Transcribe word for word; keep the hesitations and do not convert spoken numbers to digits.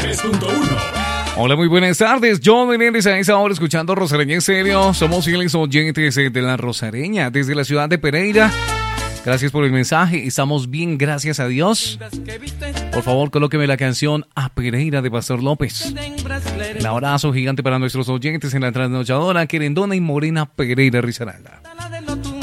tres punto uno. Hola, muy buenas tardes. John Menéndez a esa hora escuchando Rosareña en serio. Somos fieles oyentes de la Rosareña desde la ciudad de Pereira. Gracias por el mensaje. Estamos bien, gracias a Dios. Por favor, colóqueme la canción A Pereira de Pastor López. Un abrazo gigante para nuestros oyentes en la trasnochadora Querendona y Morena Pereira Risaralda.